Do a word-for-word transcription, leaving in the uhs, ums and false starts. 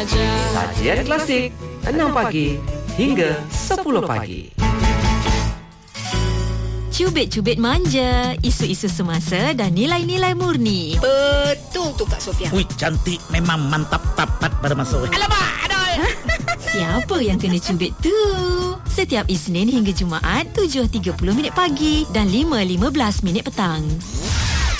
saja. Sajian klasik enam pagi hingga sepuluh pagi. Cubit-cubit manja, isu-isu semasa dan nilai-nilai murni. Betul tu Kak Sofia. Wih, cantik memang mantap tapat pada masa. Alamak, aduh. Siapa yang kena cubit tu? Setiap Isnin hingga Jumaat tujuh tiga puluh minit pagi dan lima lima belas minit petang.